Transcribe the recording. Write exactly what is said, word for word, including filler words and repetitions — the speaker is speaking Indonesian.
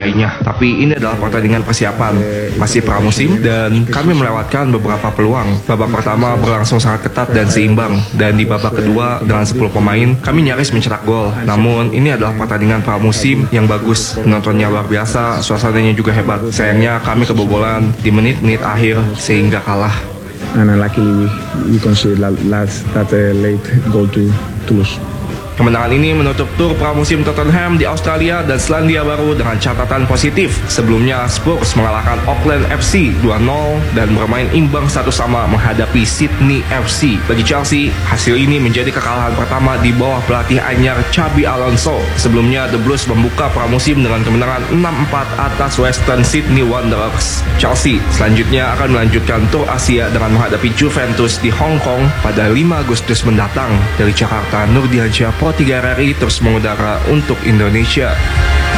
harinya. Tapi ini adalah pertandingan persiapan, masih pramusim, dan kami melewatkan beberapa peluang. Babak pertama berlangsung sangat ketat dan seimbang, dan di babak kedua dengan sepuluh pemain, kami nyaris mencetak gol. Namun, ini adalah pertandingan pramusim yang bagus, penontonnya luar biasa, suasananya juga hebat. Sayangnya kami kebobolan di menit-menit akhir sehingga kalah. And uh, luckily we, we conceded that last that uh, late goal to Toulouse. Kemenangan ini menutup tur pramusim Tottenham di Australia dan Selandia Baru dengan catatan positif. Sebelumnya Spurs mengalahkan Auckland F C dua nol dan bermain imbang satu sama menghadapi Sydney F C. Bagi Chelsea, hasil ini menjadi kekalahan pertama di bawah pelatih anyar Xabi Alonso. Sebelumnya The Blues membuka pramusim dengan kemenangan enam empat atas Western Sydney Wanderers. Chelsea selanjutnya akan melanjutkan tur Asia dengan menghadapi Juventus di Hong Kong pada lima Agustus mendatang. Dari Jakarta, Nurdiansyah, Pro tiga R R I terus mengudara untuk Indonesia.